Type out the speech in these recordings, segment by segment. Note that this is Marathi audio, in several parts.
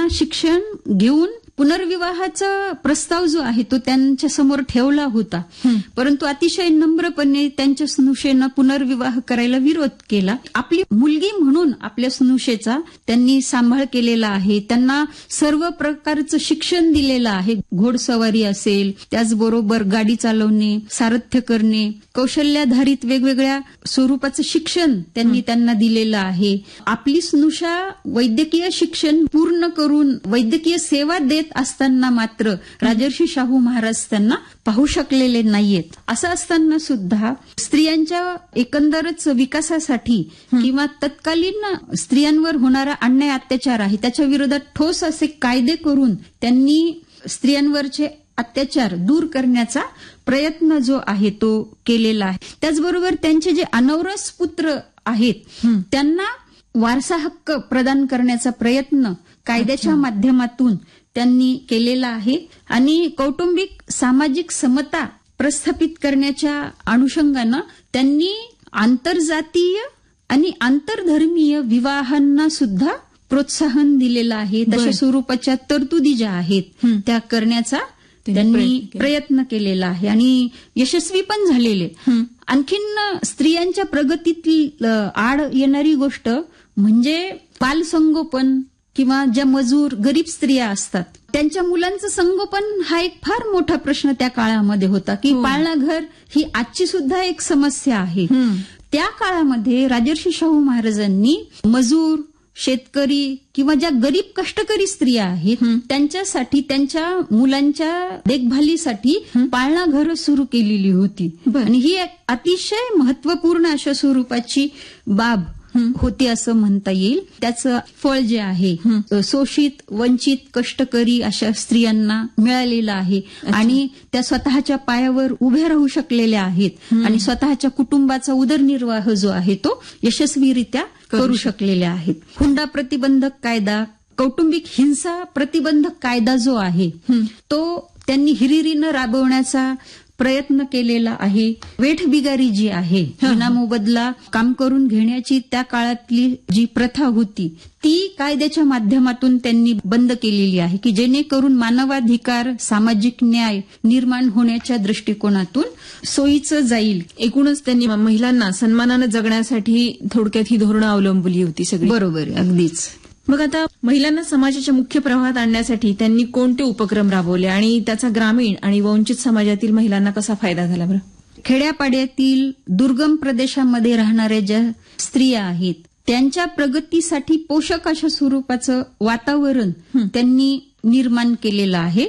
शिक्षण घेऊन पुनर्विवाहाचा प्रस्ताव जो आहे तो त्यांच्या समोर ठेवला होता, परंतु अतिशय नम्रपणे त्यांच्या स्नुषेनं पुनर्विवाह करायला विरोध केला. आपली मुलगी म्हणून आपल्या स्नुषेचा त्यांनी सांभाळ केलेला आहे. त्यांना सर्व प्रकारचं शिक्षण दिलेलं आहे. घोडसवारी असेल, त्याचबरोबर गाडी चालवणे, सारथ्य करणे, कौशल्याधारित वेगवेगळ्या स्वरूपाचं शिक्षण त्यांनी त्यांना दिलेलं आहे. आपली स्नुषा वैद्यकीय शिक्षण पूर्ण करून वैद्यकीय सेवा देत असताना मात्र राजर्षी शाहू महाराज त्यांना पाहू शकलेले नाहीयेत. असं असताना सुद्धा स्त्रियांच्या एकंदरच विकासासाठी किंवा तत्कालीन स्त्रियांवर होणारा अन्याय अत्याचार आहे त्याच्या विरोधात ठोस असे कायदे करून त्यांनी स्त्रियांवरचे अत्याचार दूर करण्याचा प्रयत्न जो आहे तो केलेला आहे. त्याचबरोबर त्यांचे जे अनौरस पुत्र आहेत त्यांना वारसा हक्क प्रदान करण्याचा प्रयत्न कायद्याच्या माध्यमातून त्यांनी केलेला आहे आणि कौटुंबिक सामाजिक समता प्रस्थापित करण्याच्या अनुषंगानं त्यांनी आंतरजातीय आणि आंतरधर्मीय विवाहांना सुद्धा प्रोत्साहन दिलेलं आहे. तशा स्वरूपाच्या तरतुदी ज्या आहेत त्या करण्याचा त्यांनी प्रयत्न केलेला आहे आणि यशस्वी पण झालेले. आणखीन स्त्रियांच्या प्रगतीतील आड येणारी गोष्ट म्हणजे बालसंगोपन किंवा ज्या मजूर गरीब स्त्रिया असतात त्यांच्या मुलांचं संगोपन हा एक फार मोठा प्रश्न त्या काळामध्ये होता की पाळणा घर ही आजची सुद्धा एक समस्या आहे. त्या काळामध्ये राजर्षी शाहू महाराजांनी मजूर, शेतकरी किंवा ज्या गरीब कष्टकरी स्त्रिया आहेत त्यांच्यासाठी त्यांच्या मुलांच्या देखभालीसाठी पाळणा घरं सुरू केलेली होती आणि ही एक अतिशय महत्वपूर्ण अशा स्वरूपाची बाब होती असं म्हणता येईल. त्याचं फळ जे आहे शोषित, वंचित, कष्टकरी अशा स्त्रियांना मिळालेलं आहे आणि त्या स्वतःच्या पायावर उभ्या राहू शकलेल्या आहेत आणि स्वतःच्या कुटुंबाचा उदरनिर्वाह जो आहे तो यशस्वीरित्या करू शकलेल्या आहेत. हुंडा प्रतिबंधक कायदा, कौटुंबिक हिंसा प्रतिबंधक कायदा जो आहे तो त्यांनी हिरिरीनं राबवण्याचा प्रयत्न केलेला आहे. वेठबिगारी जी आहे, विनामोबदला काम करून घेण्याची त्या काळातली जी प्रथा होती ती कायद्याच्या माध्यमातून त्यांनी बंद केलेली आहे की जेणेकरून मानवाधिकार, सामाजिक न्याय निर्माण होण्याच्या दृष्टिकोनातून सोयीचं जाईल. एकूणच त्यांनी महिलांना सन्मानानं जगण्यासाठी थोडक्यात ही धोरणं अवलंबली होती सगळी. बरोबर, अगदीच. मग आता महिलांना समाजाच्या मुख्य प्रवाहात आणण्यासाठी त्यांनी कोणते उपक्रम राबवले आणि त्याचा ग्रामीण आणि वंचित समाजातील महिलांना कसा फायदा झाला बरं? खेड्यापाड्यातील दुर्गम प्रदेशामध्ये राहणाऱ्या ज्या स्त्रिया आहेत त्यांच्या प्रगतीसाठी पोषक अशा स्वरूपाचं वातावरण त्यांनी निर्माण केलेलं आहे.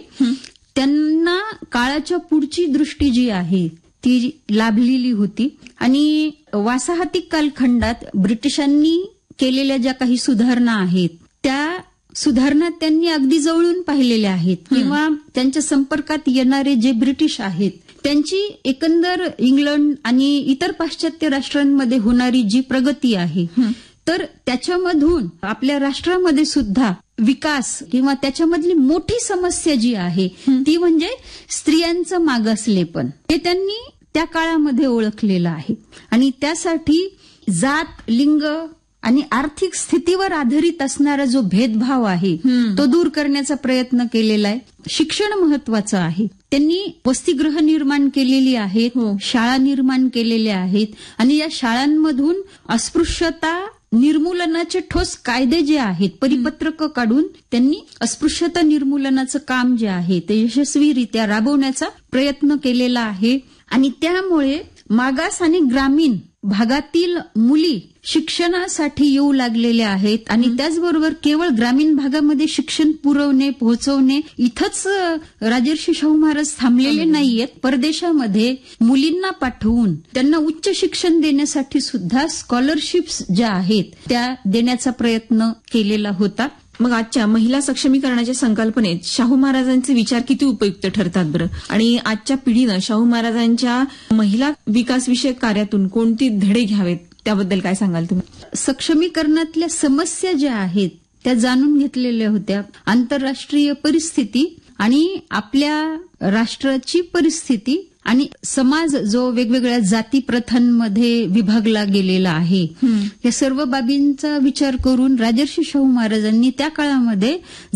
त्यांना काळाच्या पुढची दृष्टी जी आहे ती लाभलेली होती आणि वासाहतिक कालखंडात ब्रिटिशांनी केलेल्या ज्या काही सुधारणा आहेत त्या सुधारणा त्यांनी अगदी जवळून पाहिलेल्या आहेत किंवा त्यांच्या संपर्कात येणारे जे ब्रिटिश आहेत त्यांची एकंदर इंग्लंड आणि इतर पाश्चात्य राष्ट्रांमध्ये होणारी जी प्रगती आहे तर त्याच्यामधून आपल्या राष्ट्रामध्ये सुद्धा विकास किंवा त्याच्यामधली मोठी समस्या जी आहे ती म्हणजे स्त्रियांचं मागासलेपण हे त्यांनी त्या काळामध्ये ओळखलेलं आहे आणि त्यासाठी जात, लिंग आणि आर्थिक स्थितीवर आधारित असणारा जो भेदभाव आहे तो दूर करण्याचा प्रयत्न केलेला आहे. शिक्षण महत्वाचं आहे. त्यांनी वसतिगृह निर्माण केलेली आहेत, शाळा निर्माण केलेल्या आहेत आणि या शाळांमधून अस्पृश्यता निर्मूलनाचे ठोस कायदे जे आहेत, परिपत्रकं काढून त्यांनी अस्पृश्यता निर्मूलनाचं काम जे आहे ते यशस्वीरित्या राबवण्याचा प्रयत्न केलेला आहे आणि त्यामुळे मागास आणि ग्रामीण भागातील मुली शिक्षणासाठी येऊ लागलेल्या आहेत आणि त्याचबरोबर केवळ ग्रामीण भागामध्ये शिक्षण पुरवणे, पोहोचवणे इथंच राजर्षी शाहू महाराज थांबलेले नाहीयेत. परदेशामध्ये मुलींना पाठवून त्यांना उच्च शिक्षण देण्यासाठी सुद्धा स्कॉलरशिप्स ज्या आहेत त्या देण्याचा प्रयत्न केलेला होता. मग आजच्या महिला सक्षमीकरणाच्या संकल्पनेत शाहू महाराजांचे विचार किती उपयुक्त ठरतात बरं? आणि आजच्या पिढीनं शाहू महाराजांच्या महिला विकासविषयक कार्यातून कोणती धडे घ्यावेत त्याबद्दल काय सांगाल तुम्ही? सक्षमीकरणातल्या समस्या ज्या आहेत त्या जाणून घेतलेल्या होत्या. आंतरराष्ट्रीय परिस्थिती आणि आपल्या राष्ट्राची परिस्थिती आणि समाज जो वेगवेगळ्या जाती प्रथांमध्ये विभागला गेलेला आहे या सर्व बाबींचा विचार करून राजर्षी शाहू महाराजांनी त्या काळामध्ये